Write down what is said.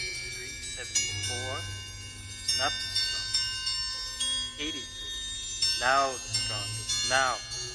73, 74, not the strongest. 83, now the strongest, now.